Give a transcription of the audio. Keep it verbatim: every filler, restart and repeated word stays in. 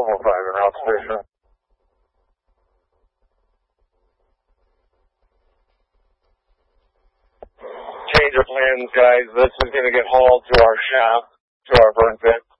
Volvo five in route station. Change of plans, guys. This is going to get hauled to our shaft, to our burn pit.